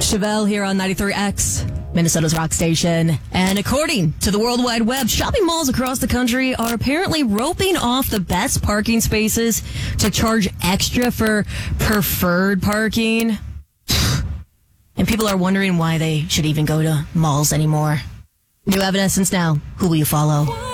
Chevelle here on 93X, Minnesota's rock station. And according to the World Wide Web, shopping malls across the country are apparently roping off the best parking spaces to charge extra for preferred parking. And people are wondering why they should even go to malls anymore. New Evanescence now. Who will you follow?